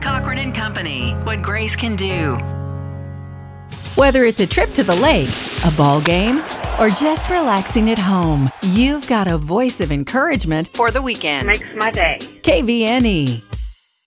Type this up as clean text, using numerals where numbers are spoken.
Cochran and Company, what Grace can do. Whether it's a trip to the lake, a ball game, or just relaxing at home, you've got a voice of encouragement for the weekend. Makes my day. KVNE.